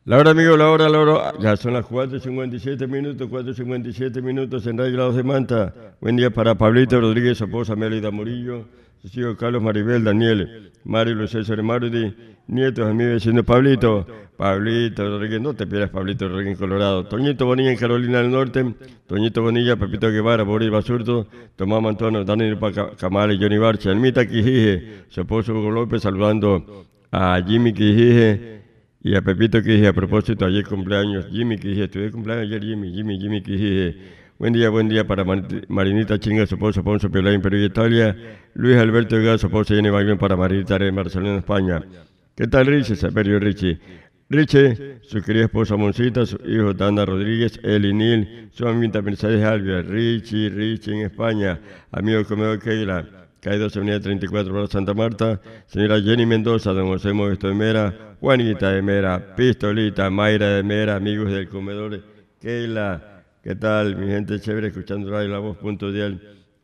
La hora, amigo, la hora, la hora. Ya son las 4:57 minutos, 4:57 minutos en Radio Lados de Manta. Buen día para Pablito Rodríguez, su esposa Mélida Murillo, sus hijos Carlos, Maribel, Daniel, Mario, Luis César Marudi, nietos de mi vecino Pablito. Pablito Rodríguez, no te pierdas Pablito Rodríguez en Colorado. Toñito Bonilla en Carolina del Norte, Toñito Bonilla, Pepito Guevara, Boris Basurto, Tomás Mantuano, Daniel Camales, Johnny Barcha, Almita Quijije, su esposo Hugo López, saludando a Jimmy Quijije. Y a Pepito Quijije, a propósito, ayer cumpleaños, Jimmy Quijije, estuve cumpleaños ayer, Jimmy Quijije. Buen día para Marinita Chinga, su esposo Ponzo Piolín, Perú y Italia. Luis Alberto Delgado, su esposo Jenny Baglón para Marinita en Barcelona, España. ¿Qué tal, Richie? Saperio Richie. Richie, su querida esposa Moncita, su hijo Dana Rodríguez, Eli Nil, su amiguita Mercedes Alvia, Richie en España, amigo comedor Keila. Calle 12, Avenida 34, para Santa Marta, señora Jenny Mendoza, don José Modesto de Mera, Juanita de Mera, Pistolita, Mayra de Mera, amigos del comedor Keila, ¿qué tal? Mi gente chévere, escuchando Radio La Voz, punto dial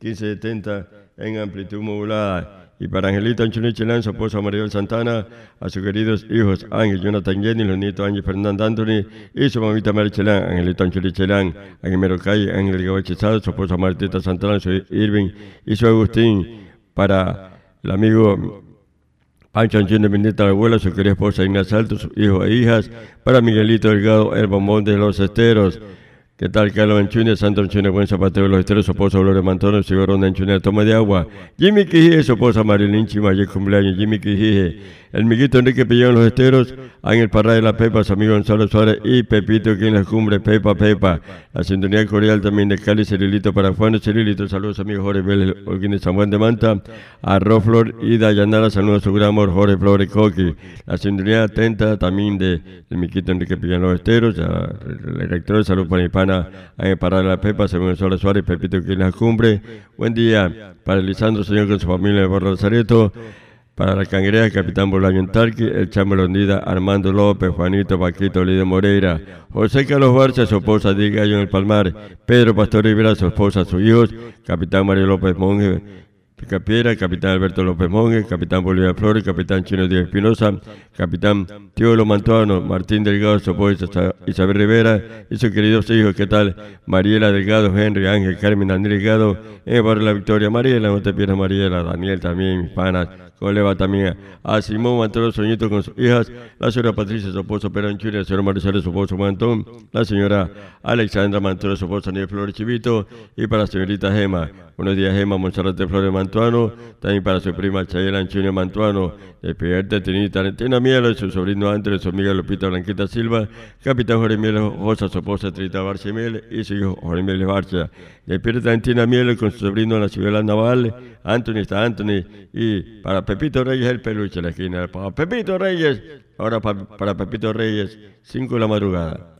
1570 en amplitud modulada. Y para Angelita Anchuniche su esposa Maribel Santana, a sus queridos hijos Ángel, Jonathan Jenny, los nietos Ángel Fernando Anthony y su mamita Marichelán, Angelito Anchunichelán, Ángel Merocay, Ángel Gabachizado, su esposa Martita Santana, su Irving y su Agustín. Para el amigo Pancho Anchín Bendita, la abuela, su querida esposa Ignacia Salto, sus hijos e hijas. Para Miguelito Delgado, el bombón de los esteros. ¿Qué tal, Carlos Anchunes, Santo Anchunes, buen zapateo de los esteros, su esposa Gloria Mantón, su hijo Ronda Anchunes, toma de agua. Jimmy Quijije, su esposa Marilyn Chima, ayer cumpleaños, Jimmy Quijije. El miguito Enrique Pillón, los esteros, Ángel Parra de la Pepa, su amigo Gonzalo Suárez y Pepito, aquí en la cumbre, Pepa. La sintonía cordial también de Cali, Cirilito para Juan Cirilito, saludos amigos Jorge Vélez, Holguín de San Juan de Manta, Arroz Flor y Dayanara, saludos a su gran amor, Jorge Flores Coqui. La sintonía atenta también de el miguito Enrique Pillón, los esteros, el rector de salud para mi pana, Ángel Parra de la Pepa, su amigo Gonzalo Suárez, Pepito, aquí en la cumbre. Buen día para Lisandro Señor con su familia de Barro Lazareto. Para la Cangreja, Capitán Bolaño en Tarqui, el Chamo Londida, Armando López, Juanito Paquito, Lidia Moreira, José Carlos Barcha, su esposa Di Gallo en el Palmar, Pedro Pastor Rivera, su esposa, sus hijos, Capitán Mario López Monge, Picapiera, Capitán Alberto López Monge, Capitán Bolívar Flores, Capitán Chino Díaz Espinosa, Capitán Teolo Mantuano, Martín Delgado, su esposa Isabel Rivera y sus queridos hijos, ¿qué tal? Mariela Delgado, Henry, Ángel, Carmen, Daniel Delgado, en el barrio La Victoria, Mariela, no te pierdas Mariela, Daniel también, mis panas. ¿Cómo le va también a Simón Mantoro Soñito con sus hijas? La señora Patricia, su esposo Pedro Anchuri, la señora Marisol, su esposo Mantón, la señora Alexandra Mantoro, su esposo Daniel Flores Chivito, y para la señorita Gema. Buenos días, Gema Monserrate Flores Mantuano, también para su prima Chayela Anchuri Mantuano, despedida Trinita Arentina Mielo, su sobrino Andrés, su amiga Lupita Blanquita Silva, Capitán Jorge Mielo Josa, su esposa Trita Barcia Miel y su hijo Jorge Mielo Barcia. Despierta Arentina Mielo con su sobrino la ciudad Naval, Anthony, y para Pepito Reyes el peluche de la esquina. Para Pepito Reyes, ahora para Pepito Reyes, 5 de la madrugada.